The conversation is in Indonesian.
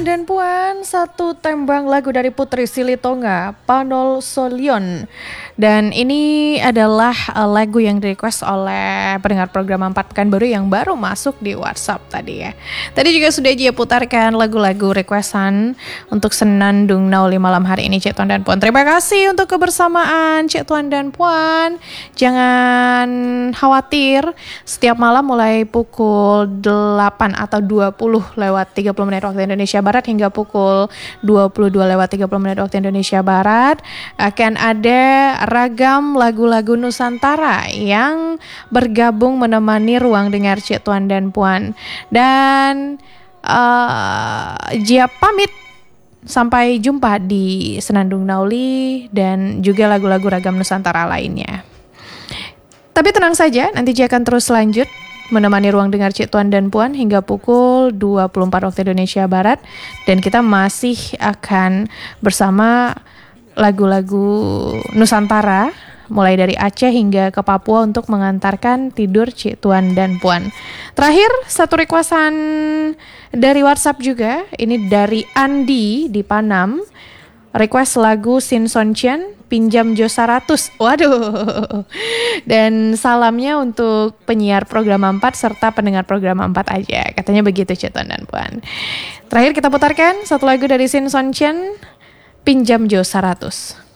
dan Puan, satu tembang lagu dari Putri Silitonga, Panol Solion. Dan ini adalah lagu yang di-request oleh pendengar program 4 Pekanbaru yang baru masuk di WhatsApp tadi ya. Tadi juga sudah dia putarkan lagu-lagu requestan untuk Senandung Nauli malam hari ini Cik Tuan dan Puan. Terima kasih untuk kebersamaan Cik Tuan dan Puan. Jangan khawatir, setiap malam mulai pukul 8 atau 20 lewat 30 menit waktu Indonesia Barat hingga pukul 22 lewat 30 menit waktu Indonesia Barat akan ada ragam lagu-lagu Nusantara yang bergabung menemani ruang dengar Cik Tuan dan Puan. Dan Jia pamit, sampai jumpa di Senandung Nauli dan juga lagu-lagu ragam Nusantara lainnya. Tapi tenang saja, nanti Jia akan terus lanjut menemani ruang dengar Cik Tuan dan Puan hingga pukul 24 waktu Indonesia Barat. Dan kita masih akan bersama lagu-lagu Nusantara mulai dari Aceh hingga ke Papua untuk mengantarkan tidur Cik Tuan dan Puan. Terakhir, satu requestan dari WhatsApp juga. Ini dari Andi di Panam. Request lagu Sin Son Chen, Pinjam Jo 100. Waduh. Dan salamnya untuk penyiar program 4 serta pendengar program 4 aja. Katanya begitu Cik Tuan dan Puan. Terakhir kita putarkan satu lagu dari Sin Son Chen, Pinjam Jo 100.